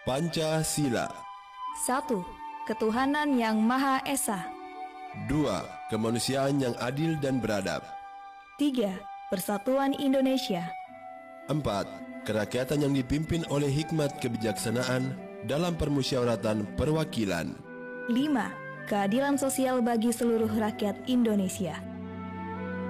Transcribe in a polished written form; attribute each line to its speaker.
Speaker 1: Pancasila.
Speaker 2: 1. Ketuhanan yang Maha Esa.
Speaker 1: 2. Kemanusiaan yang adil dan beradab.
Speaker 2: 3. Persatuan Indonesia.
Speaker 1: 4. Kerakyatan yang dipimpin oleh hikmat kebijaksanaan dalam permusyawaratan perwakilan.
Speaker 2: 5. Keadilan sosial bagi seluruh rakyat Indonesia.